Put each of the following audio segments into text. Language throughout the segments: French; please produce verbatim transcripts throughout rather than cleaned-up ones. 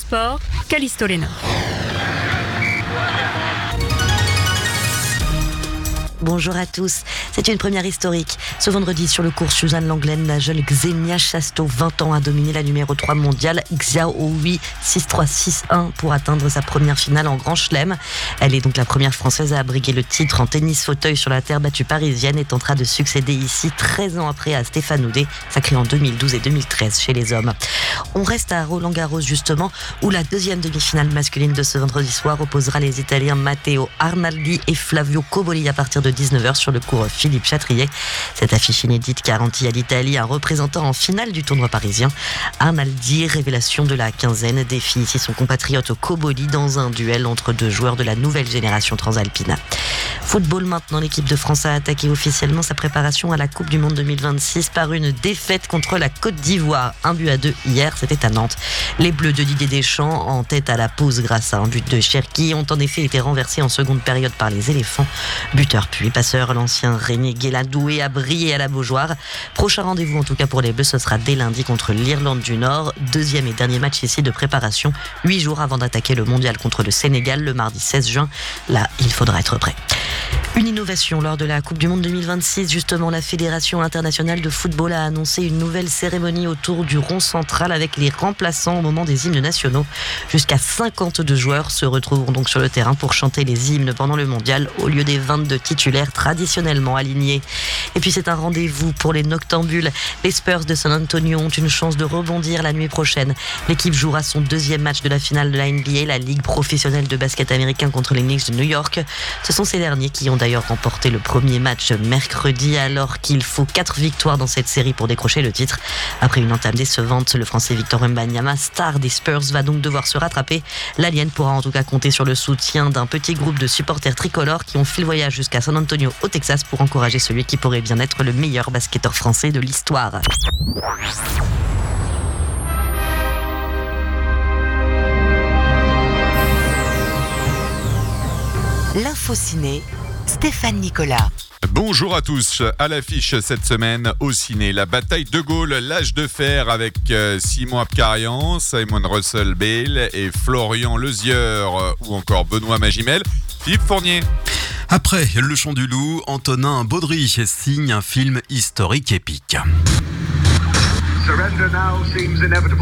sport, Callisto Léna. Bonjour à tous. C'est une première historique. Ce vendredi, sur le cours Suzanne Lenglen, la jeune Xenia Chasteau, vingt ans, a dominé la numéro trois mondiale Xiao Hui six trois six un pour atteindre sa première finale en Grand Chelem. Elle est donc la première française à abriguer le titre en tennis fauteuil sur la terre battue parisienne et tentera de succéder ici treize ans après à Stéphane Houdet, sacré en deux mille douze et deux mille treize chez les hommes. On reste à Roland-Garros justement, où la deuxième demi-finale masculine de ce vendredi soir opposera les Italiens Matteo Arnaldi et Flavio Cobolli à partir de dix-neuf heures sur le cours Philippe Chatrier. Cette affiche inédite garantit à l'Italie un représentant en finale du tournoi parisien. Arnaldi, révélation de la quinzaine, défie ici son compatriote Cobolli dans un duel entre deux joueurs de la nouvelle génération transalpine. Football maintenant, l'équipe de France a attaqué officiellement sa préparation à la Coupe du Monde deux mille vingt-six par une défaite contre la Côte d'Ivoire. Un but à deux hier, c'était à Nantes. Les Bleus de Didier Deschamps, en tête à la pause grâce à un but de Cherki, ont en effet été renversés en seconde période par les éléphants. Buteur puis passeur, l'ancien René Guéladoué a brillé à la Beaujoire. Prochain rendez-vous en tout cas pour les Bleus, ce sera dès lundi contre l'Irlande du Nord. Deuxième et dernier match ici de préparation, huit jours avant d'attaquer le mondial contre le Sénégal le mardi seize juin. Là, il faudra être prêt. Une innovation lors de la Coupe du Monde deux mille vingt-six. Justement, la Fédération internationale de football a annoncé une nouvelle cérémonie autour du rond central avec les remplaçants au moment des hymnes nationaux. Jusqu'à cinquante-deux joueurs se retrouveront donc sur le terrain pour chanter les hymnes pendant le mondial au lieu des vingt-deux titulaires traditionnellement alignés. Et puis c'est un rendez-vous pour les noctambules. Les Spurs de San Antonio ont une chance de rebondir la nuit prochaine. L'équipe jouera son deuxième match de la finale de la N B A, la Ligue professionnelle de basket américain, contre les Knicks de New York. Ce sont ces derniers qui ont d'ailleurs remporté le premier match mercredi, alors qu'il faut quatre victoires dans cette série pour décrocher le titre. Après une entame décevante, le Français Victor Wembanyama, star des Spurs, va donc devoir se rattraper. L'Alien pourra en tout cas compter sur le soutien d'un petit groupe de supporters tricolores qui ont fait le voyage jusqu'à San Antonio au Texas pour encourager celui qui pourrait bien être le meilleur basketteur français de l'histoire. L'info ciné, Stéphane Nicolas. Bonjour à tous. À l'affiche cette semaine au ciné, la bataille de Gaulle, l'âge de fer avec Simon Abkarian, Simon Russell Bale et Florian Lezieur ou encore Benoît Magimel. Philippe Fournier. Après Le Chant du Loup, Antonin Baudry signe un film historique épique. Surrender now seems inevitable.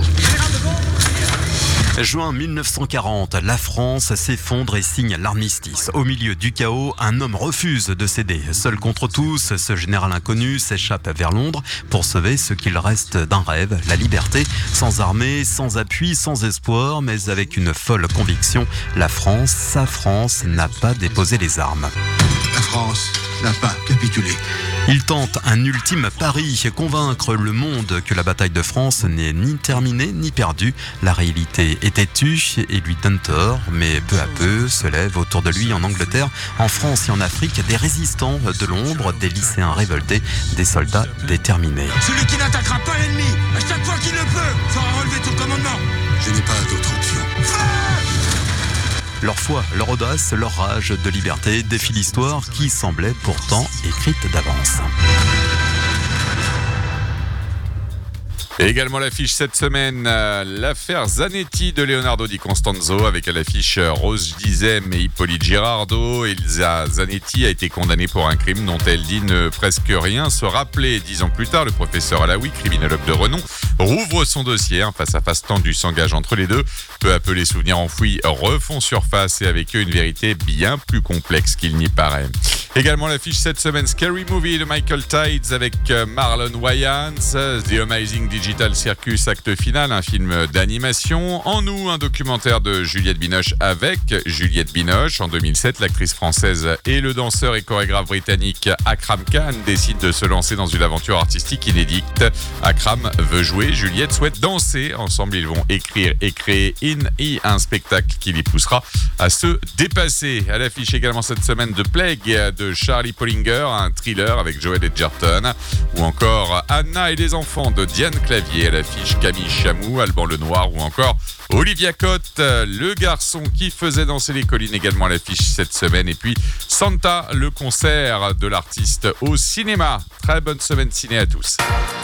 Juin mille neuf cent quarante, la France s'effondre et signe l'armistice. Au milieu du chaos, un homme refuse de céder. Seul contre tous, ce général inconnu s'échappe vers Londres pour sauver ce qu'il reste d'un rêve, la liberté. Sans armée, sans appui, sans espoir, mais avec une folle conviction, la France, sa France, n'a pas déposé les armes. La France n'a pas capitulé. Il tente un ultime pari, convaincre le monde que la bataille de France n'est ni terminée ni perdue. La réalité est têtue et lui donne tort, mais peu à peu se lèvent autour de lui en Angleterre, en France et en Afrique des résistants de l'ombre, des lycéens révoltés, des soldats déterminés. Celui qui n'attaquera pas l'ennemi, à chaque fois qu'il le peut, fera relever ton commandement. Je n'ai pas d'autre option. Leur foi, leur audace, leur rage de liberté défient l'histoire qui semblait pourtant écrite d'avance. Et également l'affiche cette semaine, euh, l'affaire Zanetti de Leonardo Di Constanzo avec à l'affiche Rose Dizem et Hippolyte Girardot. Elsa Zanetti a été condamnée pour un crime dont elle dit ne presque rien se rappeler. Dix ans plus tard, le professeur Alaoui, criminologue de renom, rouvre son dossier. Un face-à-face tendu s'engage entre les deux. Peu à peu, les souvenirs enfouis refont surface et avec eux une vérité bien plus complexe qu'il n'y paraît. Également l'affiche cette semaine, Scary Movie de Michael Tides avec Marlon Wayans, The Amazing Digital Circus acte final, un film d'animation. En nous, un documentaire de Juliette Binoche avec Juliette Binoche. En deux mille sept, l'actrice française et le danseur et chorégraphe britannique Akram Khan décident de se lancer dans une aventure artistique inédite. Akram veut jouer, Juliette souhaite danser. Ensemble, ils vont écrire et créer In E, un spectacle qui les poussera à se dépasser. À l'affiche également cette semaine de Plague de Charlie Pollinger, un thriller avec Joel Edgerton, ou encore Anna et les enfants de Diane Clavier. À l'affiche Camille Chamou, Alban Lenoir ou encore Olivia Cotte, le garçon qui faisait danser les collines, également à l'affiche cette semaine. Et puis Santa, le concert de l'artiste au cinéma. Très bonne semaine ciné à tous.